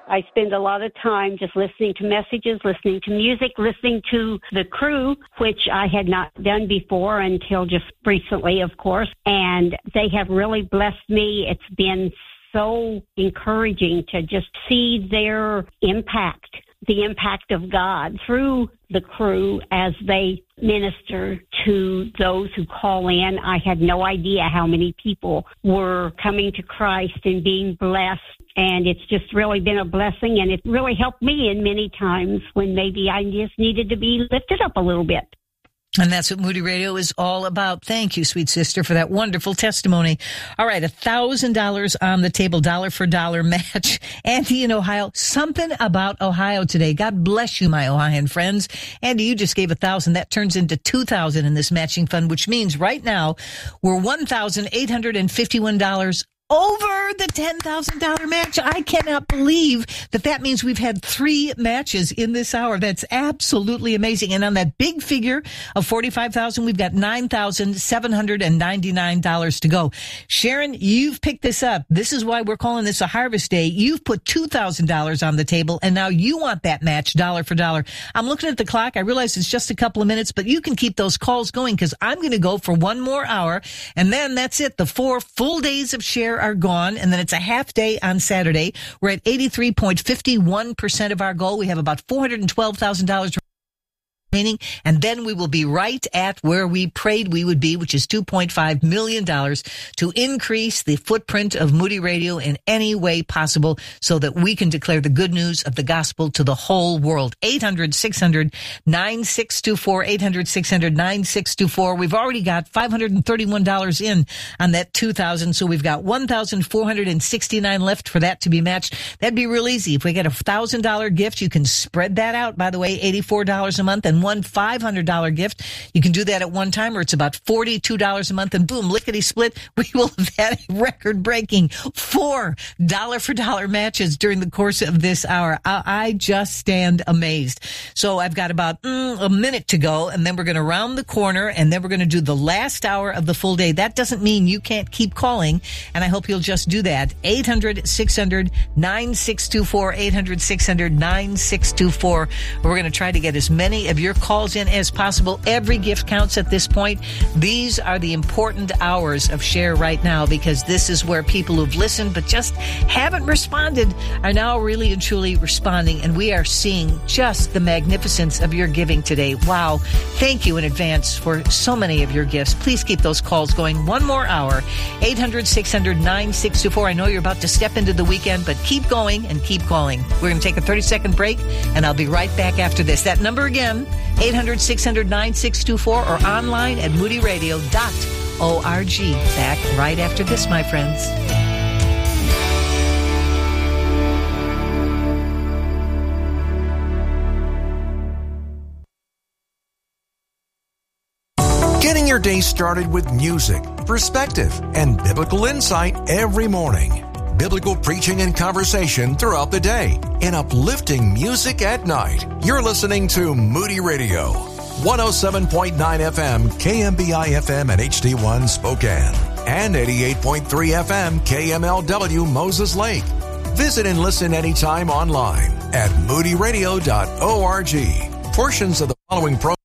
I spend a lot of time just listening to messages, listening to music, listening to the crew, which I had not done before until just recently, of course. And they have really blessed me. It's been so encouraging to just see their impact, the impact of God through the crew as they minister to those who call in. I had no idea how many people were coming to Christ and being blessed. And it's just really been a blessing, and it really helped me in many times when maybe I just needed to be lifted up a little bit. And that's what Moody Radio is all about. Thank you, sweet sister, for that wonderful testimony. All right, $1,000 on the table, dollar for dollar match. Andy in Ohio, something about Ohio today. God bless you, my Ohioan friends. Andy, you just gave $1,000. That turns into $2,000 in this matching fund, which means right now we're $1,851 over the $10,000 match. I cannot believe that means we've had 3 matches in this hour. That's absolutely amazing. And on that big figure of $45,000, we've got $9,799 to go. Sharon, you've picked this up. This is why we're calling this a harvest day. You've put $2,000 on the table, and now you want that match dollar for dollar. I'm looking at the clock. I realize it's just a couple of minutes, but you can keep those calls going because I'm going to go for one more hour, and then that's it. The 4 full days of share are gone, and then it's a half day on Saturday. We're at 83.51% of our goal. We have about $412,000 remaining, and then we will be right at where we prayed we would be, which is $2.5 million to increase the footprint of Moody Radio in any way possible so that we can declare the good news of the gospel to the whole world. 800-600-9624, 800-600-9624. We've already got $531 in on that $2,000, so we've got $1,469 left for that to be matched. That'd be real easy. If we get a $1,000 gift, you can spread that out, by the way, $84 a month, and one $500 gift. You can do that at one time, or it's about $42 a month, and boom, lickety split, we will have had a record-breaking 4 dollar-for-dollar matches during the course of this hour. I just stand amazed. So I've got about a minute to go, and then we're going to round the corner, and then we're going to do the last hour of the full day. That doesn't mean you can't keep calling, and I hope you'll just do that. 800-600-9624, 800-600-9624. We're going to try to get as many of your calls in as possible. Every gift counts at this point. These are the important hours of share right now, because this is where people who've listened but just haven't responded are now really and truly responding, and we are seeing just the magnificence of your giving today. Wow. Thank you in advance for so many of your gifts. Please keep those calls going. One more hour. 800-600-9624. I know you're about to step into the weekend, but keep going and keep calling. We're going to take a 30-second break, and I'll be right back after this. That number again, 800-600-9624, or online at moodyradio.org. Back right after this, my friends. Getting your day started with music, perspective, and biblical insight every morning. Biblical preaching and conversation throughout the day, and uplifting music at night. You're listening to Moody Radio, 107.9 FM, KMBI FM and HD1 Spokane, and 88.3 FM, KMLW Moses Lake. Visit and listen anytime online at moodyradio.org. Portions of the following program